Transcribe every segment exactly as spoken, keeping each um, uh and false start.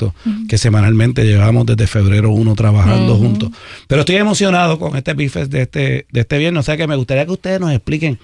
proyecto uh-huh. que semanalmente llevamos desde febrero primero trabajando uh-huh. juntos. Pero estoy emocionado con este BeFest de este, de este viernes. O sea que me gustaría que ustedes nos expliquen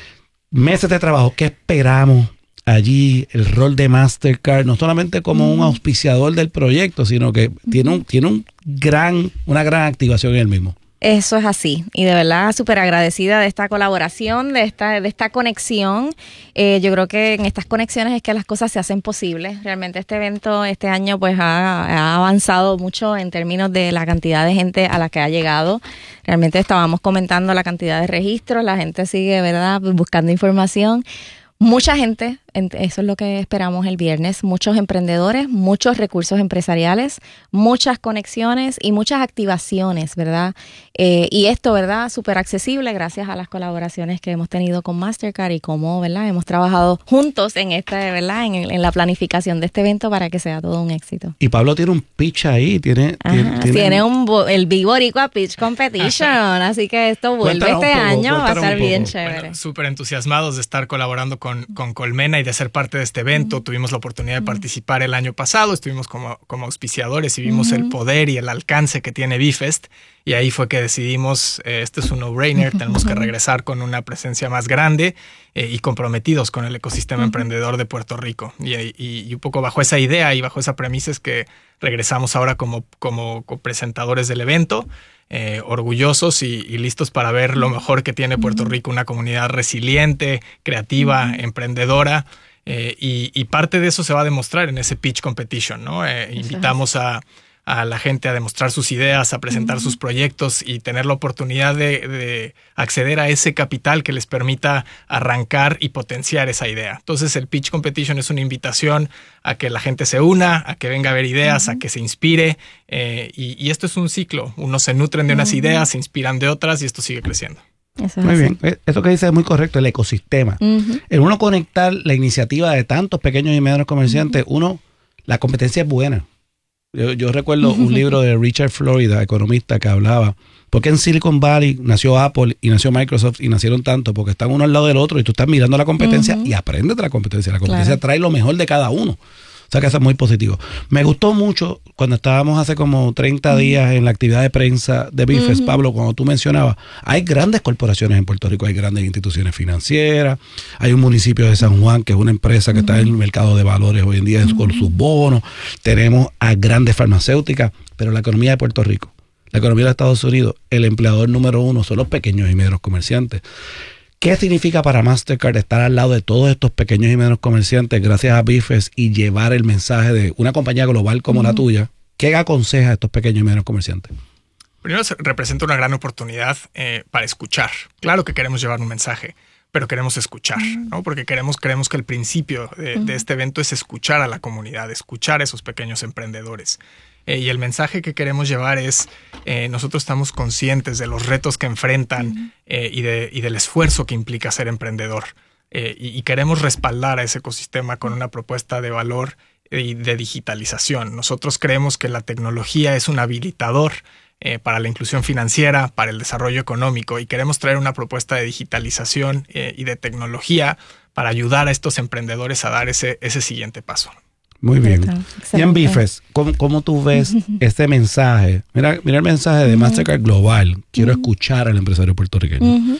meses de trabajo, qué esperamos allí, el rol de Mastercard, no solamente como uh-huh. un auspiciador del proyecto, sino que uh-huh. tiene, un, tiene un gran, una gran activación en el mismo. Eso es así, y de verdad súper agradecida de esta colaboración, de esta de esta conexión. Eh, yo creo que en estas conexiones es que las cosas se hacen posibles. Realmente este evento este año pues ha, ha avanzado mucho en términos de la cantidad de gente a la que ha llegado. Realmente estábamos comentando la cantidad de registros, la gente sigue, ¿verdad?, buscando información. Mucha gente, eso es lo que esperamos el viernes, muchos emprendedores, muchos recursos empresariales, muchas conexiones y muchas activaciones, ¿verdad? Eh, y esto, ¿verdad?, súper accesible gracias a las colaboraciones que hemos tenido con Mastercard y cómo, ¿verdad?, hemos trabajado juntos en esta, ¿verdad?, en, en la planificación de este evento para que sea todo un éxito. Y Pablo tiene un pitch ahí, tiene... Ajá, tiene, tiene, tiene un, el Big Boricua Pitch Competition, así que esto vuelve cuéntanos este poco, año, va a estar bien poco. chévere. Bueno, súper entusiasmados de estar colaborando con Con, con Colmena y de ser parte de este evento. Uh-huh. Tuvimos la oportunidad de participar el año pasado, estuvimos como, como auspiciadores y vimos uh-huh. el poder y el alcance que tiene BeFest, y ahí fue que decidimos, eh, este es un no-brainer, uh-huh. tenemos que regresar con una presencia más grande eh, y comprometidos con el ecosistema uh-huh. emprendedor de Puerto Rico. Y, y, y un poco bajo esa idea y bajo esa premisa es que regresamos ahora como, como, como presentadores del evento, Eh, orgullosos y, y listos para ver lo mejor que tiene Puerto Rico, una comunidad resiliente, creativa, uh-huh. emprendedora, eh, y, y parte de eso se va a demostrar en ese pitch competition, ¿no? Eh, invitamos a, a la gente a demostrar sus ideas, a presentar uh-huh. sus proyectos y tener la oportunidad de, de acceder a ese capital que les permita arrancar y potenciar esa idea. Entonces el pitch competition es una invitación a que la gente se una, a que venga a ver ideas, uh-huh. a que se inspire, eh, y, y esto es un ciclo. Unos se nutren de unas uh-huh. ideas, se inspiran de otras y esto sigue creciendo. Eso es muy así. bien, eso que dice es muy correcto, el ecosistema. Uh-huh. El uno conectar la iniciativa de tantos pequeños y medianos comerciantes, uh-huh. uno, la competencia es buena. Yo, yo recuerdo un libro de Richard Florida, economista, que hablaba por qué en Silicon Valley nació Apple y nació Microsoft y nacieron tanto, porque están uno al lado del otro y tú estás mirando la competencia uh-huh. y aprendes de la competencia. La competencia claro. trae lo mejor de cada uno. O sea que eso es muy positivo. Me gustó mucho cuando estábamos hace como treinta uh-huh. días en la actividad de prensa de BeFest, uh-huh. Pablo, cuando tú mencionabas, hay grandes corporaciones en Puerto Rico, hay grandes instituciones financieras, hay un municipio de San Juan que es una empresa que uh-huh. está en el mercado de valores hoy en día uh-huh. con sus bonos, tenemos a grandes farmacéuticas, pero la economía de Puerto Rico, la economía de Estados Unidos, el empleador número uno son los pequeños y medianos comerciantes. ¿Qué significa para Mastercard estar al lado de todos estos pequeños y medianos comerciantes gracias a BeFest y llevar el mensaje de una compañía global como uh-huh. la tuya? ¿Qué aconseja a estos pequeños y medianos comerciantes? Primero, representa una gran oportunidad eh, para escuchar. Claro que queremos llevar un mensaje, pero queremos escuchar, ¿no? Porque queremos, creemos que el principio de, uh-huh. de este evento es escuchar a la comunidad, escuchar a esos pequeños emprendedores. Eh, y el mensaje que queremos llevar es, eh, nosotros estamos conscientes de los retos que enfrentan uh-huh. eh, y, de, y del esfuerzo que implica ser emprendedor. Eh, y, y queremos respaldar a ese ecosistema con una propuesta de valor y de digitalización. Nosotros creemos que la tecnología es un habilitador eh, para la inclusión financiera, para el desarrollo económico, y queremos traer una propuesta de digitalización eh, y de tecnología para ayudar a estos emprendedores a dar ese, ese siguiente paso. Muy bien. Excelente. Y en BeFest, ¿cómo, ¿cómo tú ves este mensaje? Mira, mira el mensaje de uh-huh. Mastercard Global. Quiero uh-huh. escuchar al empresario puertorriqueño. Uh-huh.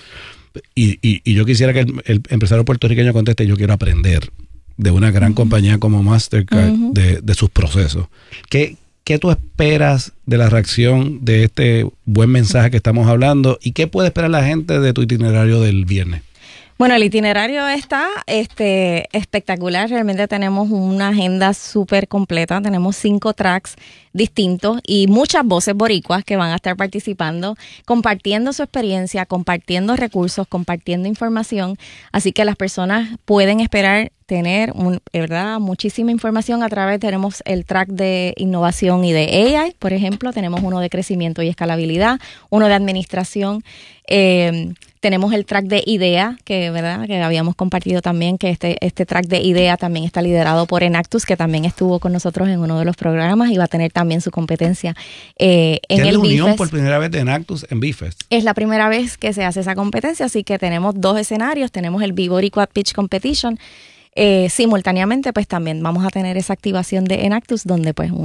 Y, y, y yo quisiera que el, el empresario puertorriqueño conteste, yo quiero aprender de una gran uh-huh. compañía como Mastercard, uh-huh. de, de sus procesos. ¿Qué, ¿Qué tú esperas de la reacción de este buen mensaje que estamos hablando? ¿Y qué puede esperar la gente de tu itinerario del viernes? Bueno, el itinerario está este, espectacular. Realmente tenemos una agenda súper completa. Tenemos cinco tracks distintos y muchas voces boricuas que van a estar participando, compartiendo su experiencia, compartiendo recursos, compartiendo información. Así que las personas pueden esperar tener un, verdad, muchísima información a través. Tenemos el track de innovación y de A I, por ejemplo. Tenemos uno de crecimiento y escalabilidad, uno de administración. Eh, tenemos el track de idea, que verdad que habíamos compartido también, que este, este track de idea también está liderado por Enactus, que también estuvo con nosotros en uno de los programas y va a tener también su competencia eh, en el BeFest. ¿Es la unión por primera vez de Enactus en BeFest? Es la primera vez que se hace esa competencia, así que tenemos dos escenarios. Tenemos el Big Boricua Pitch Competition. Eh, simultáneamente, pues también vamos a tener esa activación de Enactus, donde pues